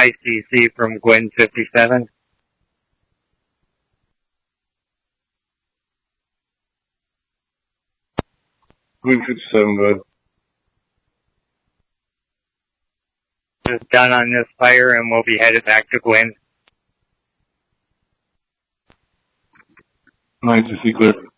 ICC from Gwyn 57. Gwyn 57, bud. Just done on this fire, and we'll be headed back to Gwyn. ICC clear.